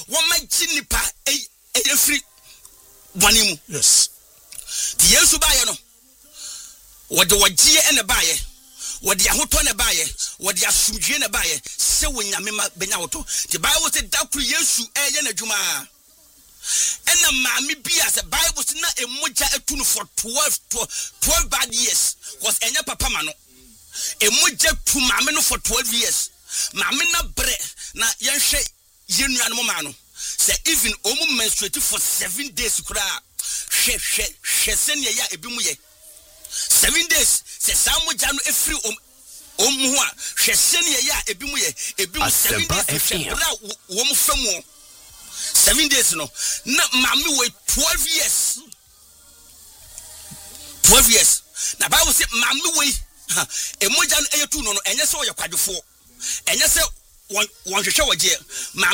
wamagye nipa free bonimu. Yes. The Yesu baye no. What the wagye and the baye. What the ahoto ne baye. What the asumdwe ne baye. Se wonyame benya woto. The Bible said that Yesu eye na dwuma. And the mammy be as a Bible said na emoja etunu for 12 bad years. Cause enya papa mano. Emoja tu mammy no for 12 years. Mammy na bre na yenhwe yenua no mama no. Say even omu menstruate for 7 days kura. She senya ya ebimu ye. 7 days. Se samu janu efri omu a. She senya ya ebimu ye. Ebimu 7 days. Kura womu femu. 7 days no. Na mami we 12 years. 12 years. Na Bible say mami we emoja no eyetu no enye se oye kwadefo. Enye se won hwehwe waje.